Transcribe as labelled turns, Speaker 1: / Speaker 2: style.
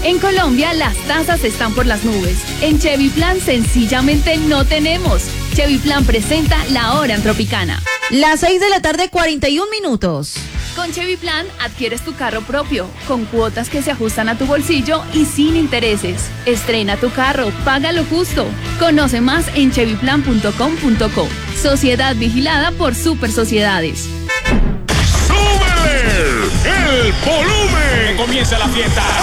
Speaker 1: En Colombia las tasas están por las nubes. En Chevy Plan sencillamente no tenemos. Chevy Plan presenta La Hora en Tropicana.
Speaker 2: Las 6:41 PM.
Speaker 1: Con Chevy Plan adquieres tu carro propio, con cuotas que se ajustan a tu bolsillo y sin intereses. Estrena tu carro, págalo justo. Conoce más en chevyplan.com.co. Sociedad vigilada por Super Sociedades.
Speaker 3: ¡Súbele el volumen!
Speaker 4: ¡Comienza la fiesta!